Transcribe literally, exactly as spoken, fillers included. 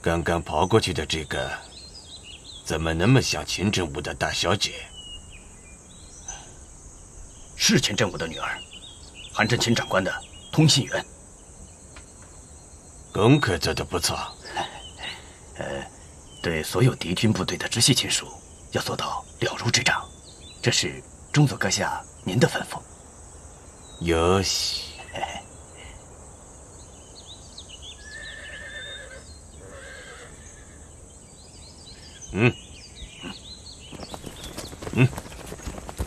刚刚跑过去的这个，怎么那么像秦振武的大小姐？ 是秦振武的女儿，韩振秦长官的通信员。 功课做得不错。 呃，对所有敌军部队的直系亲属要做到了如指掌，这是中佐阁下您的吩咐。 よし。嗯，嗯。